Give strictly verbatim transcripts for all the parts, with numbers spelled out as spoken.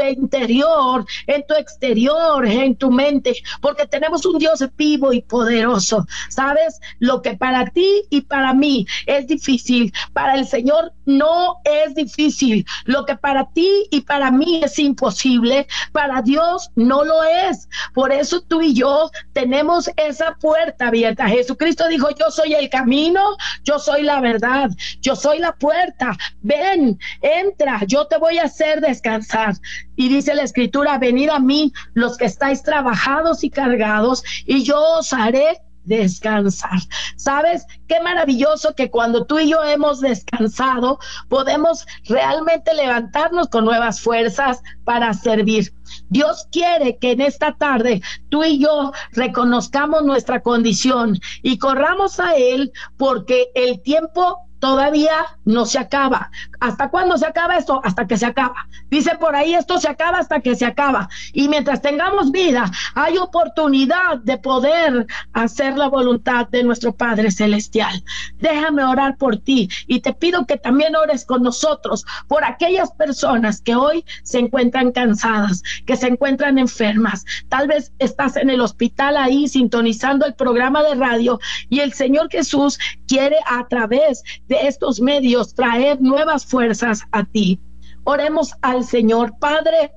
interior, en tu exterior, en tu mente, porque tenemos un Dios vivo y poderoso. ¿Sabes? Lo que para ti y para mí es difícil, para el Señor no es difícil. Lo que para ti y para mí es imposible, para Dios no lo es. Por eso tú y yo tenemos esa puerta abierta. Jesucristo dijo: yo soy el camino, yo soy la verdad, yo soy la puerta. Ven, entra, yo te voy a hacer descansar. Y dice la Escritura: venid a mí los que estáis trabajados y cargados, y yo os haré descansar. ¿Sabes? Qué maravilloso que cuando tú y yo hemos descansado, podemos realmente levantarnos con nuevas fuerzas para servir. Dios quiere que en esta tarde tú y yo reconozcamos nuestra condición y corramos a Él, porque el tiempo todavía no se acaba. ¿Hasta cuándo se acaba esto? Hasta que se acaba. Dice por ahí, esto se acaba hasta que se acaba. Y mientras tengamos vida, hay oportunidad de poder hacer la voluntad de nuestro Padre Celestial. Déjame orar por ti y te pido que también ores con nosotros por aquellas personas que hoy se encuentran cansadas, que se encuentran enfermas. Tal vez estás en el hospital ahí sintonizando el programa de radio, y el Señor Jesús quiere a través de estos medios traer nuevas fuerzas a ti. Oremos al Señor. Padre,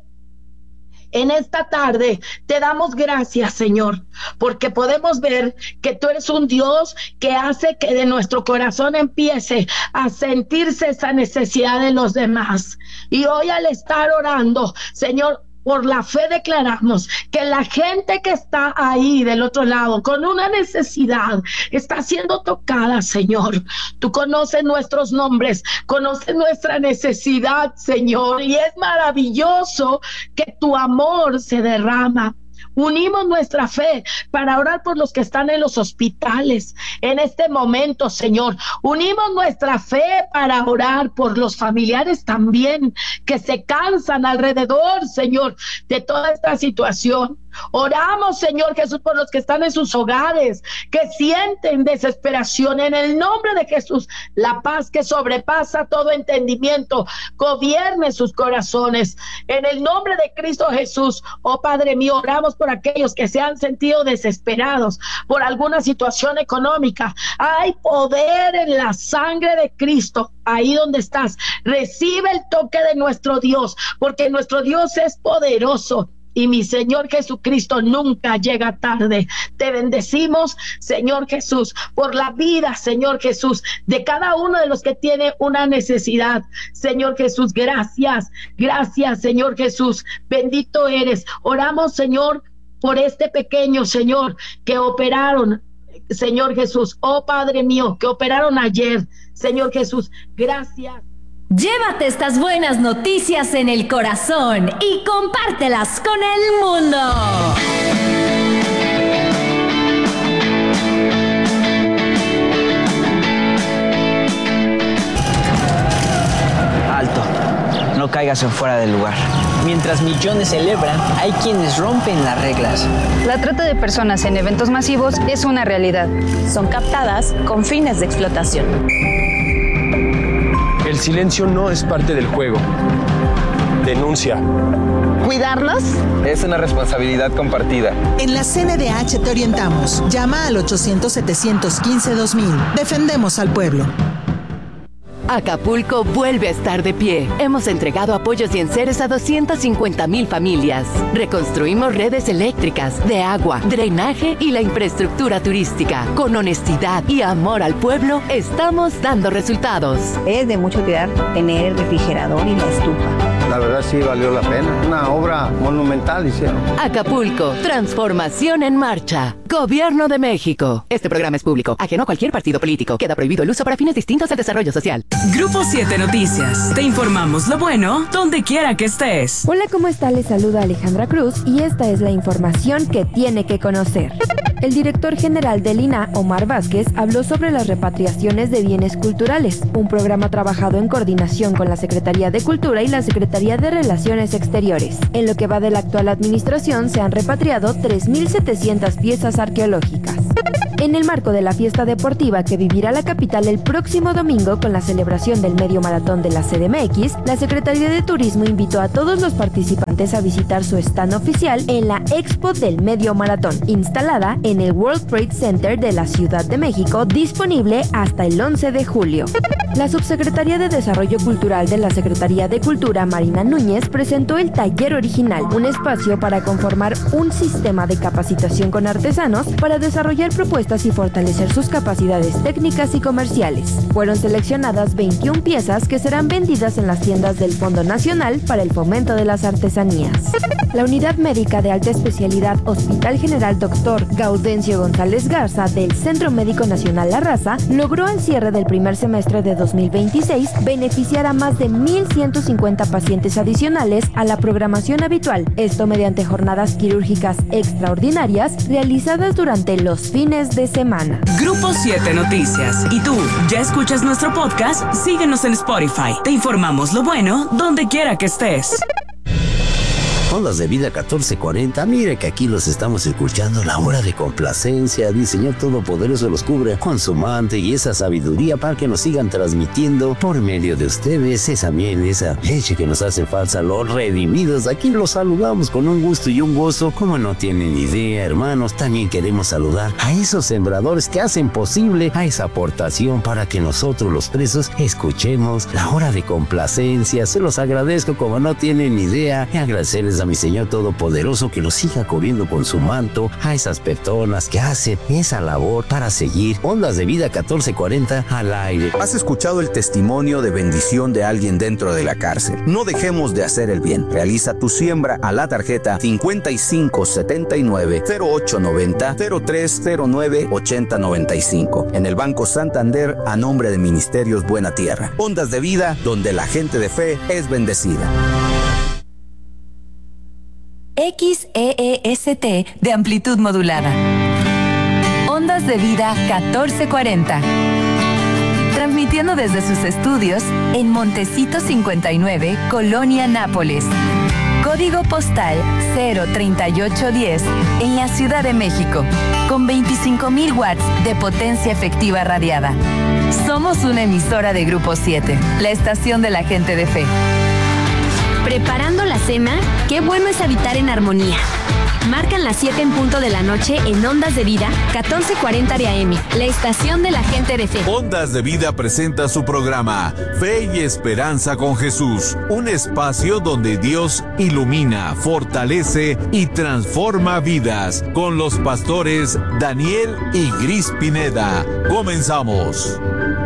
en esta tarde te damos gracias, Señor, porque podemos ver que tú eres un Dios que hace que de nuestro corazón empiece a sentirse esa necesidad de los demás. Y hoy, al estar orando, Señor, por la fe declaramos que la gente que está ahí del otro lado con una necesidad está siendo tocada, Señor. Tú conoces nuestros nombres, conoces nuestra necesidad, Señor, y es maravilloso que tu amor se derrama. Unimos nuestra fe para orar por los que están en los hospitales en este momento, Señor. Unimos nuestra fe para orar por los familiares también que se cansan alrededor, Señor, de toda esta situación. Oramos, Señor Jesús, por los que están en sus hogares, que sienten desesperación. En el nombre de Jesús, la paz que sobrepasa todo entendimiento gobierne sus corazones. En el nombre de Cristo Jesús, oh Padre mío, oramos por aquellos que se han sentido desesperados por alguna situación económica. Hay poder en la sangre de Cristo. Ahí donde estás, recibe el toque de nuestro Dios, porque nuestro Dios es poderoso. Y mi Señor Jesucristo nunca llega tarde. Te bendecimos, Señor Jesús, por la vida, Señor Jesús, de cada uno de los que tiene una necesidad. Señor Jesús, gracias, gracias, Señor Jesús, bendito eres. Oramos, Señor, por este pequeño, Señor, que operaron, Señor Jesús, oh Padre mío, que operaron ayer. Señor Jesús, gracias. Llévate estas buenas noticias en el corazón y compártelas con el mundo. Alto, no caigas en fuera del lugar. Mientras millones celebran, hay quienes rompen las reglas. La trata de personas en eventos masivos es una realidad. Son captadas con fines de explotación. El silencio no es parte del juego. Denuncia. ¿Cuidarnos? Es una responsabilidad compartida. En la C N D H te orientamos. Llama al ochocientos, setecientos quince, dos mil. Defendemos al pueblo. Acapulco vuelve a estar de pie. Hemos entregado apoyos y enseres a doscientas cincuenta mil familias. Reconstruimos redes eléctricas, de agua, drenaje y la infraestructura turística. Con honestidad y amor al pueblo, estamos dando resultados. Es de mucha utilidad tener el refrigerador y la estufa. La verdad sí valió la pena. Una obra monumental hicieron. Acapulco, transformación en marcha. Gobierno de México. Este programa es público, ajeno a cualquier partido político. Queda prohibido el uso para fines distintos al desarrollo social. Grupo siete Noticias. Te informamos lo bueno donde quiera que estés. Hola, ¿cómo está? Les saluda Alejandra Cruz y esta es la información que tiene que conocer. El director general del I N A H, Omar Vázquez, habló sobre las repatriaciones de bienes culturales, un programa trabajado en coordinación con la Secretaría de Cultura y la Secretaría de Relaciones Exteriores. En lo que va de la actual administración, se han repatriado tres mil setecientas piezas arqueológicas. En el marco de la fiesta deportiva que vivirá la capital el próximo domingo con la celebración del medio maratón de la C D M X, la Secretaría de Turismo invitó a todos los participantes a visitar su stand oficial en la Expo del Medio Maratón, instalada en el World Trade Center de la Ciudad de México, disponible hasta el once de julio. La Subsecretaría de Desarrollo Cultural de la Secretaría de Cultura, Marina Núñez, presentó el Taller Original, un espacio para conformar un sistema de capacitación con artesanos para desarrollar propuestas y fortalecer sus capacidades técnicas y comerciales. Fueron seleccionadas veintiuna piezas que serán vendidas en las tiendas del Fondo Nacional para el Fomento de las Artesanías. La Unidad Médica de Alta Especialidad Hospital General Doctor Gaudencio González Garza del Centro Médico Nacional La Raza logró al cierre del primer semestre de dos mil veintiséis beneficiar a más de mil ciento cincuenta pacientes adicionales a la programación habitual, esto mediante jornadas quirúrgicas extraordinarias realizadas durante los fines de semana. Grupo siete Noticias. ¿Y tú, ya escuchas nuestro podcast? Síguenos en Spotify. Te informamos lo bueno donde quiera que estés. Ondas de Vida catorce cuarenta, mire que aquí los estamos escuchando, la hora de complacencia. El Señor Todopoderoso los cubra con su manto y esa sabiduría para que nos sigan transmitiendo por medio de ustedes esa miel, esa leche que nos hace falta, los redimidos. Aquí los saludamos con un gusto y un gozo, como no tienen idea, hermanos. También queremos saludar a esos sembradores que hacen posible a esa aportación para que nosotros los presos escuchemos la hora de complacencia. Se los agradezco como no tienen idea, y agradecerles a mi Señor Todopoderoso que los siga cubriendo con su manto a esas personas que hacen esa labor para seguir Ondas de Vida catorce cuarenta al aire. ¿Has escuchado el testimonio de bendición de alguien dentro de la cárcel? No dejemos de hacer el bien. Realiza tu siembra a la tarjeta cincuenta y cinco setenta y nueve cero ocho noventa cero tres cero nueve ochenta noventa y cinco en el Banco Santander a nombre de Ministerios Buena Tierra. Ondas de Vida, donde la gente de fe es bendecida. X E E S T de amplitud modulada. Ondas de Vida catorce cuarenta. Transmitiendo desde sus estudios en Montecito cincuenta y nueve, Colonia Nápoles. Código postal cero treinta y ocho diez en la Ciudad de México, con veinticinco mil watts de potencia efectiva radiada. Somos una emisora de Grupo siete, la estación de la gente de fe. ¿Preparando la cena? Qué bueno es habitar en armonía. Marcan las siete en punto de la noche en Ondas de Vida, catorce cuarenta de A M, la estación de la gente de fe. Ondas de Vida presenta su programa Fe y Esperanza con Jesús, un espacio donde Dios ilumina, fortalece y transforma vidas, con los pastores Daniel y Gris Pineda. Comenzamos.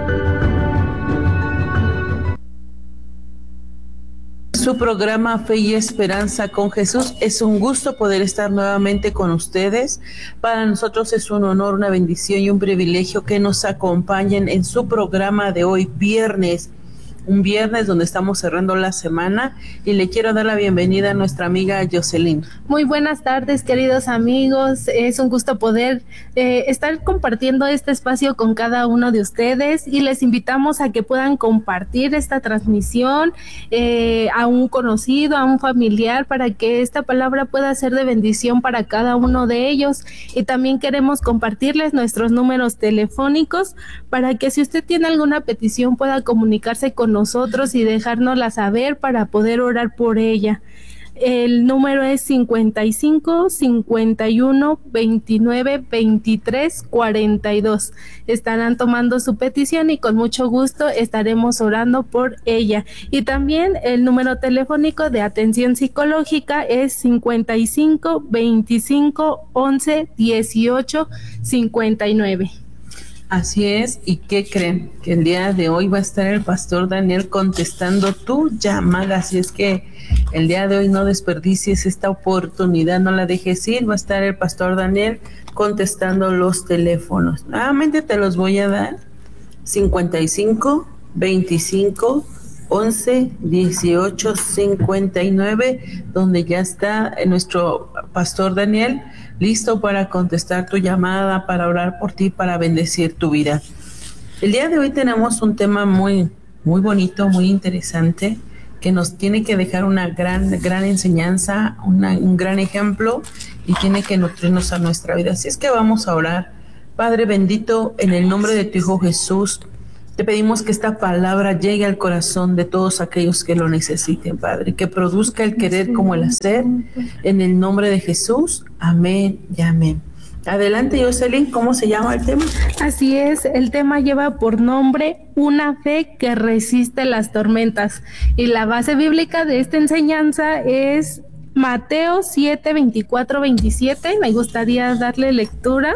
Su programa Fe y Esperanza con Jesús. Es un gusto poder estar nuevamente con ustedes. Para nosotros es un honor, una bendición y un privilegio que nos acompañen en su programa de hoy, viernes. Un viernes donde estamos cerrando la semana, y le quiero dar la bienvenida a nuestra amiga Jocelyn. Muy buenas tardes, queridos amigos. Es un gusto poder eh, estar compartiendo este espacio con cada uno de ustedes, y les invitamos a que puedan compartir esta transmisión eh, a un conocido, a un familiar, para que esta palabra pueda ser de bendición para cada uno de ellos. Y también queremos compartirles nuestros números telefónicos para que, si usted tiene alguna petición, pueda comunicarse con nosotros y dejárnosla saber para poder orar por ella. El número es cincuenta y cinco, cincuenta y uno, veintinueve, veintitrés, cuarenta y dos. Estarán tomando su petición y con mucho gusto estaremos orando por ella. Y también el número telefónico de atención psicológica es cincuenta y cinco, veinticinco, once, dieciocho, cincuenta y nueve. Así es, ¿y qué creen? Que el día de hoy va a estar el pastor Daniel contestando tu llamada, así es que el día de hoy no desperdicies esta oportunidad, no la dejes ir. Va a estar el pastor Daniel contestando los teléfonos. Nuevamente te los voy a dar: cincuenta y cinco, veinticinco, once, dieciocho, cincuenta y nueve, donde ya está nuestro pastor Daniel listo para contestar tu llamada, para orar por ti, para bendecir tu vida. El día de hoy tenemos un tema muy, muy bonito, muy interesante, que nos tiene que dejar una gran, gran enseñanza, una, un gran ejemplo, y tiene que nutrirnos a nuestra vida. Así es que vamos a orar Padre bendito, en el nombre de tu Hijo Jesús, te pedimos que esta palabra llegue al corazón de todos aquellos que lo necesiten, Padre, que produzca el querer como el hacer, en el nombre de Jesús, amén y amén. Adelante, Jocelyn, ¿cómo se llama el tema? Así es, el tema lleva por nombre Una fe que resiste las tormentas, y la base bíblica de esta enseñanza es Mateo siete, veinticuatro, veintisiete. Me gustaría darle lectura,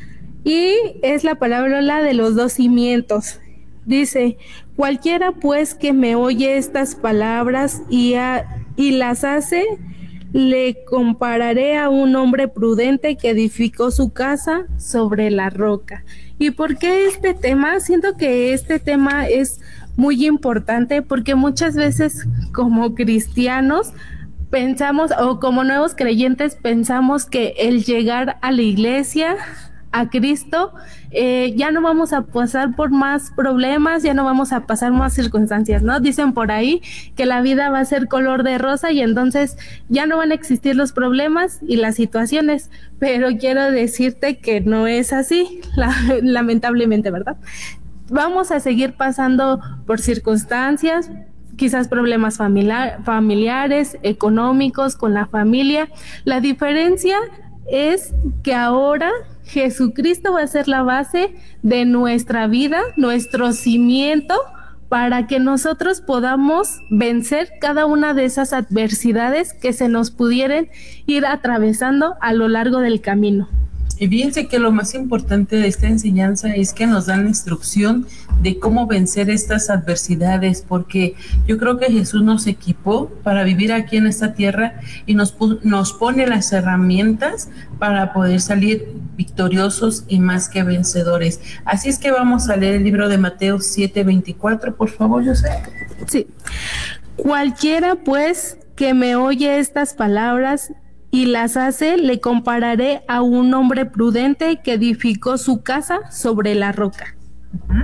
y es la parábola de los dos cimientos. Dice: cualquiera pues que me oye estas palabras y, a, y las hace, le compararé a un hombre prudente que edificó su casa sobre la roca. ¿Y por qué este tema? Siento que este tema es muy importante porque muchas veces como cristianos pensamos, o como nuevos creyentes pensamos, que el llegar a la iglesia, a Cristo, eh, ya no vamos a pasar por más problemas, ya no vamos a pasar más circunstancias, ¿no? Dicen por ahí que la vida va a ser color de rosa y entonces ya no van a existir los problemas y las situaciones, pero quiero decirte que no es así, la, lamentablemente, ¿verdad? Vamos a seguir pasando por circunstancias, quizás problemas familiar, familiares, económicos, con la familia. La diferencia es que ahora Jesucristo va a ser la base de nuestra vida, nuestro cimiento, para que nosotros podamos vencer cada una de esas adversidades que se nos pudieran ir atravesando a lo largo del camino. Y fíjense que lo más importante de esta enseñanza es que nos dan la instrucción de cómo vencer estas adversidades, porque yo creo que Jesús nos equipó para vivir aquí en esta tierra y nos, nos pone las herramientas para poder salir victoriosos y más que vencedores. Así es que vamos a leer el libro de Mateo siete, veinticuatro, por favor, José. Sí. Cualquiera pues que me oye estas palabras y las hace, le compararé a un hombre prudente que edificó su casa sobre la roca. Uh-huh.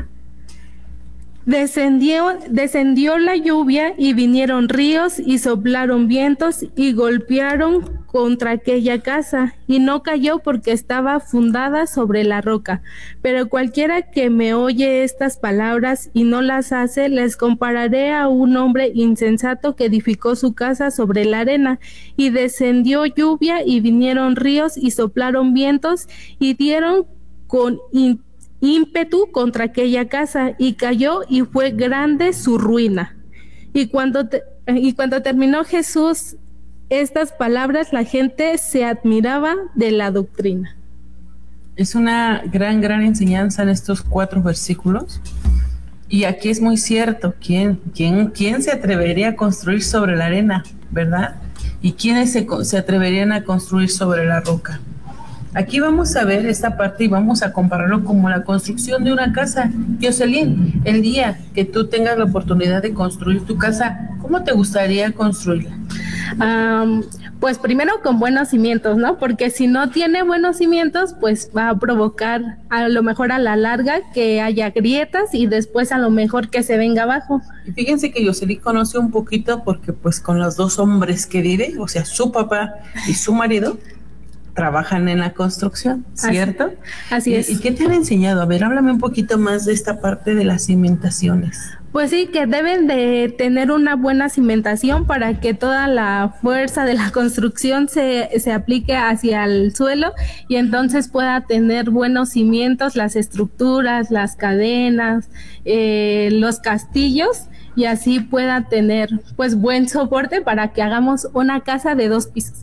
Descendió, descendió la lluvia y vinieron ríos y soplaron vientos y golpearon contra aquella casa y no cayó porque estaba fundada sobre la roca. Pero cualquiera que me oye estas palabras y no las hace, les compararé a un hombre insensato que edificó su casa sobre la arena. Y descendió lluvia y vinieron ríos y soplaron vientos y dieron con in- ímpetu contra aquella casa y cayó y fue grande su ruina. Y cuando, te, y cuando terminó Jesús estas palabras, la gente se admiraba de la doctrina. Es una gran, gran enseñanza en estos cuatro versículos. Y aquí es muy cierto, ¿quién, quién, quién se atrevería a construir sobre la arena, verdad? ¿Y quiénes se, se atreverían a construir sobre la roca? Aquí vamos a ver esta parte y vamos a compararlo como la construcción de una casa. Jocelyn, el día que tú tengas la oportunidad de construir tu casa, ¿cómo te gustaría construirla? Um, pues primero con buenos cimientos, ¿no? Porque si no tiene buenos cimientos, pues va a provocar a lo mejor a la larga que haya grietas y después a lo mejor que se venga abajo. Y fíjense que Jocelyn conoce un poquito porque pues con los dos hombres que vive, o sea, su papá y su marido, trabajan en la construcción, ¿cierto? Así, así es. ¿Y, ¿Y qué te han enseñado? A ver, háblame un poquito más de esta parte de las cimentaciones. Pues sí, que deben de tener una buena cimentación para que toda la fuerza de la construcción se, se aplique hacia el suelo y entonces pueda tener buenos cimientos, las estructuras, las cadenas, eh, los castillos, y así pueda tener pues buen soporte para que hagamos una casa de dos pisos.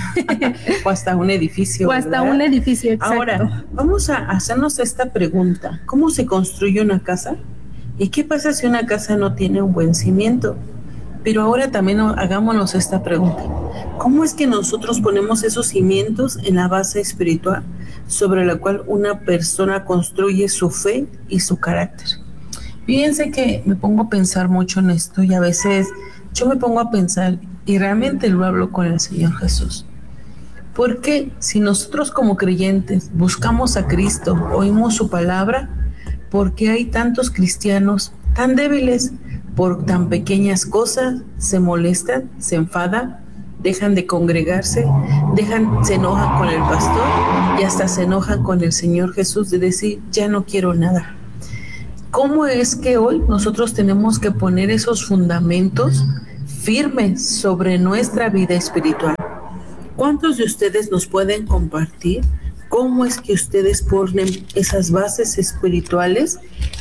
O hasta un edificio. O hasta ¿verdad? un edificio, exacto. Ahora, vamos a hacernos esta pregunta. ¿Cómo se construye una casa? ¿Y qué pasa si una casa no tiene un buen cimiento? Pero ahora también hagámonos esta pregunta. ¿Cómo es que nosotros ponemos esos cimientos en la base espiritual sobre la cual una persona construye su fe y su carácter? Fíjense que me pongo a pensar mucho en esto y a veces yo me pongo a pensar y realmente lo hablo con el Señor Jesús. Porque si nosotros como creyentes buscamos a Cristo, oímos su palabra, ¿por qué hay tantos cristianos tan débiles? Por tan pequeñas cosas se molestan, se enfadan, dejan de congregarse, dejan, se enojan con el pastor y hasta se enojan con el Señor Jesús de decir, ya no quiero nada. ¿Cómo es que hoy nosotros tenemos que poner esos fundamentos firmes sobre nuestra vida espiritual? ¿Cuántos de ustedes nos pueden compartir cómo es que ustedes ponen esas bases espirituales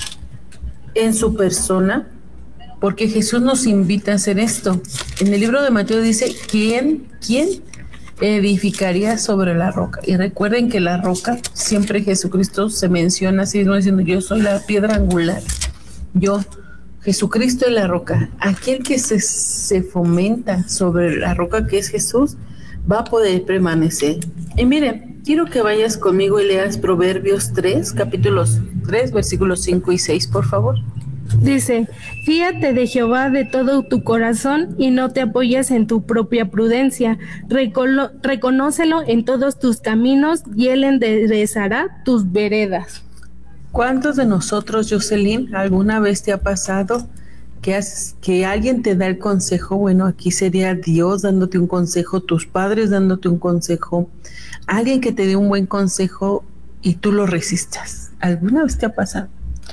en su persona? Porque Jesús nos invita a hacer esto. En el libro de Mateo dice, ¿quién, quién edificaría sobre la roca? Y recuerden que la roca, siempre Jesucristo se menciona así, ¿no? Diciendo, yo soy la piedra angular. Yo, Jesucristo es la roca. Aquel que se, se fomenta sobre la roca que es Jesús, va a poder permanecer. Y miren, quiero que vayas conmigo y leas Proverbios tres, capítulos tres, versículos cinco y seis, por favor. Dice, fíate de Jehová de todo tu corazón y no te apoyes en tu propia prudencia. Recolo- reconócelo en todos tus caminos y él enderezará tus veredas. ¿Cuántos de nosotros, Jocelyn, alguna vez te ha pasado que, has, que alguien te da el consejo? Bueno, aquí sería Dios dándote un consejo, tus padres dándote un consejo, alguien que te dé un buen consejo y tú lo resistas. ¿Alguna vez te ha pasado?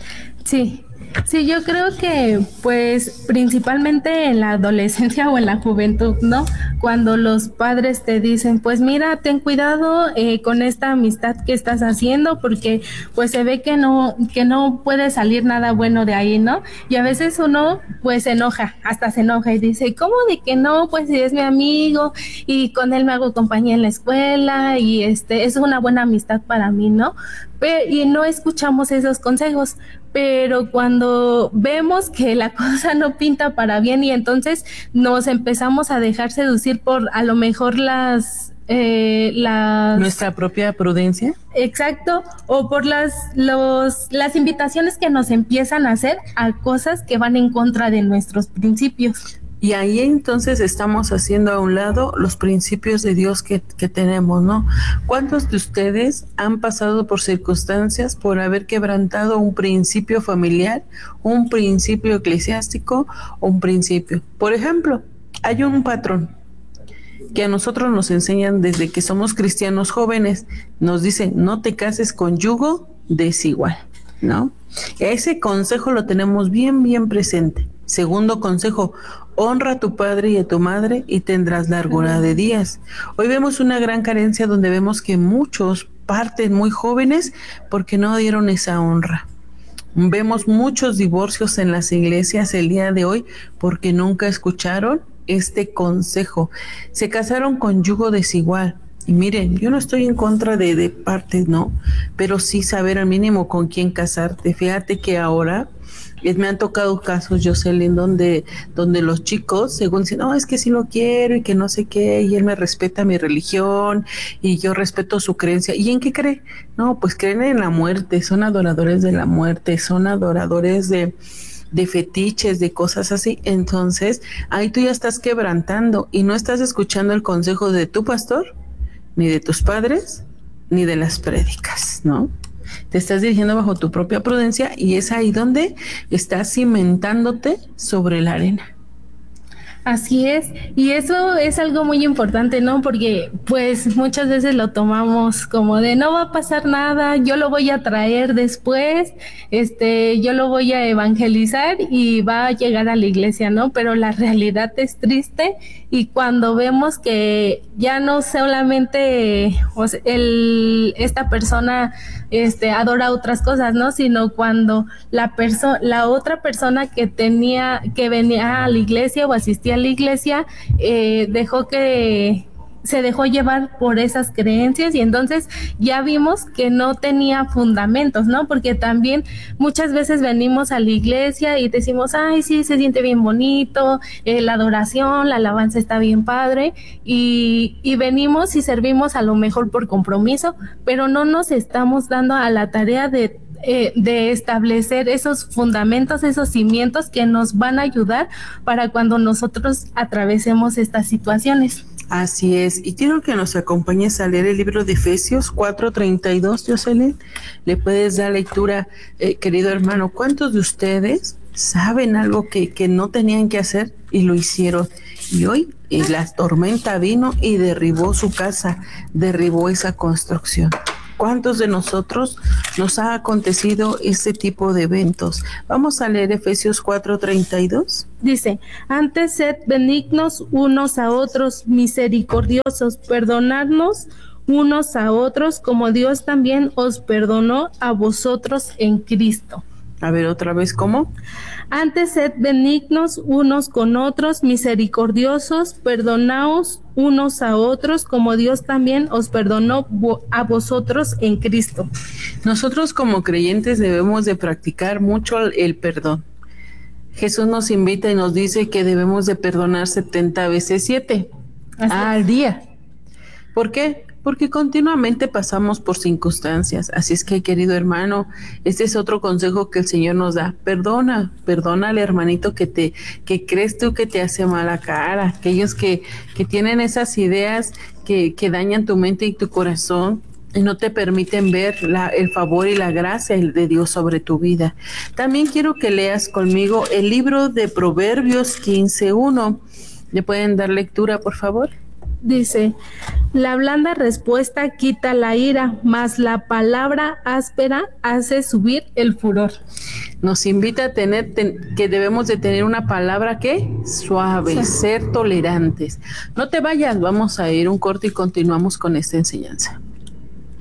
Sí. Sí, yo creo que pues principalmente en la adolescencia o en la juventud, ¿no? Cuando los padres te dicen, pues mira, ten cuidado eh, con esta amistad que estás haciendo porque pues se ve que no, que no puede salir nada bueno de ahí, ¿no? Y a veces uno pues se enoja, hasta se enoja y dice, ¿cómo de que no? Pues si es mi amigo y con él me hago compañía en la escuela y este es una buena amistad para mí, ¿no? Pero, y no escuchamos esos consejos, pero cuando vemos que la cosa no pinta para bien y entonces nos empezamos a dejar seducir por a lo mejor las... Eh, las nuestra propia prudencia. Exacto, o por las, los, las invitaciones que nos empiezan a hacer a cosas que van en contra de nuestros principios. Y ahí entonces estamos haciendo a un lado los principios de Dios que, que tenemos, ¿no? ¿Cuántos de ustedes han pasado por circunstancias por haber quebrantado un principio familiar, un principio eclesiástico, un principio? Por ejemplo, hay un patrón que a nosotros nos enseñan desde que somos cristianos jóvenes. Nos dicen, no te cases con yugo desigual, ¿no? Ese consejo lo tenemos bien, bien presente. Segundo consejo, honra a tu padre y a tu madre y tendrás largura de días. Hoy vemos una gran carencia donde vemos que muchos parten muy jóvenes porque no dieron esa honra. Vemos muchos divorcios en las iglesias el día de hoy porque nunca escucharon este consejo. Se casaron con yugo desigual. Y miren, yo no estoy en contra de, de partes, ¿no? Pero sí saber al mínimo con quién casarte. Fíjate que ahora es, me han tocado casos, Jocelyn, donde, donde los chicos, según dicen, no, es que sí lo quiero y que no sé qué, y él me respeta mi religión y yo respeto su creencia. ¿Y en qué cree? No, pues creen en la muerte, son adoradores de la muerte, son adoradores de... de fetiches, de cosas así. Entonces, ahí tú ya estás quebrantando y no estás escuchando el consejo de tu pastor, ni de tus padres, ni de las prédicas, ¿no? Te estás dirigiendo bajo tu propia prudencia y es ahí donde estás cimentándote sobre la arena. Así es, y eso es algo muy importante, ¿no? Porque pues muchas veces lo tomamos como de no va a pasar nada, yo lo voy a traer después, este, yo lo voy a evangelizar y va a llegar a la iglesia, ¿no? Pero la realidad es triste y cuando vemos que ya no solamente o sea, el, esta persona este, adora otras cosas, ¿no? Sino cuando la persona, la otra persona que tenía, que venía a la iglesia o asistía a la iglesia, eh, dejó que se dejó llevar por esas creencias y entonces ya vimos que no tenía fundamentos, ¿no? Porque también muchas veces venimos a la iglesia y decimos, ay, sí, se siente bien bonito, eh, la adoración, la alabanza está bien padre y, y venimos y servimos a lo mejor por compromiso, pero no nos estamos dando a la tarea de Eh, de establecer esos fundamentos, esos cimientos que nos van a ayudar para cuando nosotros atravesemos estas situaciones. Así es, y quiero que nos acompañes a leer el libro de Efesios cuatro treinta y dos, Jocelyn. Le puedes dar lectura, eh, querido hermano. ¿Cuántos de ustedes saben algo que, que no tenían que hacer y lo hicieron? Y hoy y la tormenta vino y derribó su casa, derribó esa construcción. ¿Cuántos de nosotros nos ha acontecido este tipo de eventos? Vamos a leer Efesios cuatro treinta y dos. Dice, antes sed benignos unos a otros, misericordiosos, perdonadnos unos a otros, como Dios también os perdonó a vosotros en Cristo. A ver, otra vez, ¿cómo? Antes sed benignos unos con otros, misericordiosos, perdonaos unos a otros, como Dios también os perdonó a vosotros en Cristo. Nosotros como creyentes debemos de practicar mucho el perdón. Jesús nos invita y nos dice que debemos de perdonar setenta veces siete al día. ¿Por qué? Porque continuamente pasamos por circunstancias. Así es que, querido hermano, este es otro consejo que el Señor nos da. Perdona, perdona al hermanito que te, que crees tú que te hace mala cara. Aquellos que, que tienen esas ideas que, que dañan tu mente y tu corazón y no te permiten ver la, el favor y la gracia de Dios sobre tu vida. También quiero que leas conmigo el libro de Proverbios quince uno. ¿Le pueden dar lectura, por favor? Dice, la blanda respuesta quita la ira, mas la palabra áspera hace subir el furor. Nos invita a tener, ten, que debemos de tener una palabra que suave, sí. Ser tolerantes. No te vayas, vamos a ir un corte y continuamos con esta enseñanza.